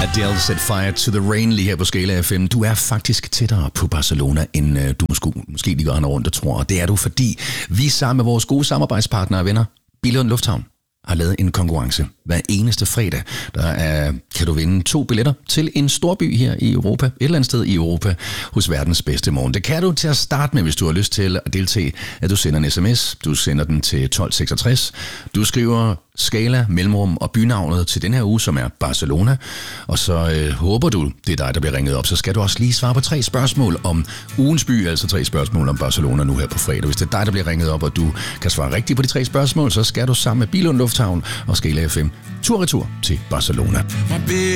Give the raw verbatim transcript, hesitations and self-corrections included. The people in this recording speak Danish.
Adele Set Fire to the Rain lige her på Skala F M. Du er faktisk tættere på Barcelona, end uh, du måske, måske lige går rundt og tror. Og det er du, fordi vi sammen med vores gode samarbejdspartnere og venner, Billund Lufthavn, har lavet en konkurrence. Hver eneste fredag, der er, kan du vinde to billetter til en storby her i Europa, et eller andet sted i Europa, hos verdens bedste morgen. Det kan du til at starte med, hvis du har lyst til at deltage, at du sender en sms. Du sender den til tolv seksogtres. Du skriver Skala, mellemrum og bynavnet til den her uge, som er Barcelona. Og så øh, håber du, det er dig, der bliver ringet op. Så skal du også lige svare på tre spørgsmål om ugens by, altså tre spørgsmål om Barcelona nu her på fredag. Hvis det er dig, der bliver ringet op, og du kan svare rigtigt på de tre spørgsmål, så skal du sammen med Billund Lufthavn og Skala F M tur-retur til Barcelona.